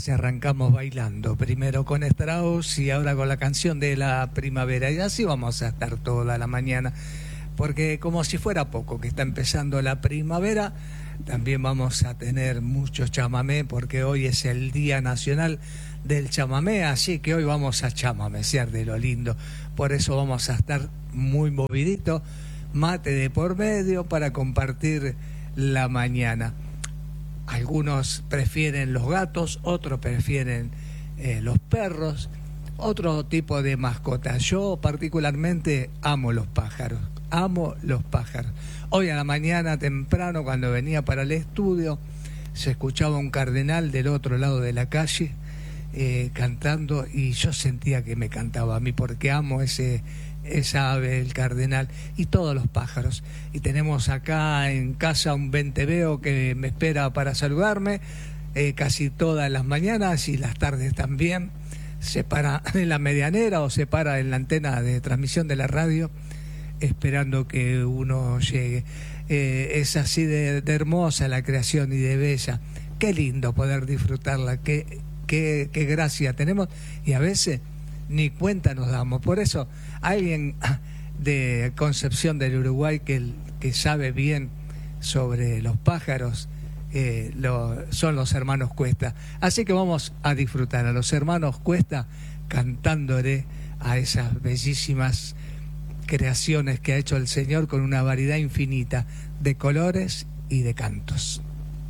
y arrancamos bailando, primero con Strauss y ahora con la canción de la primavera, y así vamos a estar toda la mañana, porque como si fuera poco que está empezando la primavera, también vamos a tener mucho chamamé, porque hoy es el Día Nacional del Chamamé, así que hoy vamos a chamamesear de lo lindo, por eso vamos a estar muy movidito, mate de por medio para compartir la mañana. Algunos prefieren los gatos, otros prefieren los perros, otro tipo de mascotas. Yo particularmente amo los pájaros, amo los pájaros. Hoy a la mañana temprano, cuando venía para el estudio, se escuchaba un cardenal del otro lado de la calle cantando, y yo sentía que me cantaba a mí, porque amo esa ave, el cardenal, y todos los pájaros. Y tenemos acá en casa un venteveo que me espera para saludarme casi todas las mañanas y las tardes también. Se para en la medianera o se para en la antena de transmisión de la radio esperando que uno llegue. Es así de hermosa la creación y de bella. Qué lindo poder disfrutarla, qué gracia tenemos, y a veces ni cuenta nos damos. Por eso alguien de Concepción del Uruguay que sabe bien sobre los pájaros son los hermanos Cuesta. Así que vamos a disfrutar a los hermanos Cuesta cantándole a esas bellísimas creaciones que ha hecho el Señor con una variedad infinita de colores y de cantos.